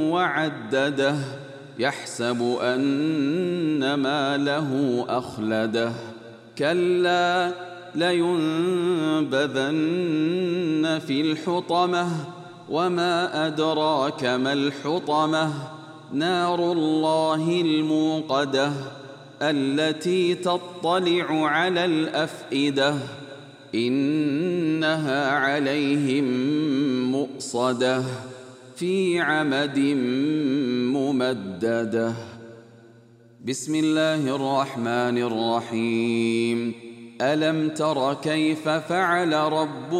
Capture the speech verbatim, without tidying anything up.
وعدده يحسب أن ماله أخلده كلا لينبذن في الحطمة وما أدراك ما الحطمة نار الله الموقدة التي تطلع على الأفئدة إنها عليهم مؤصدة في عمد ممددة. بسم الله الرحمن الرحيم. ألم تر كيف فعل ربك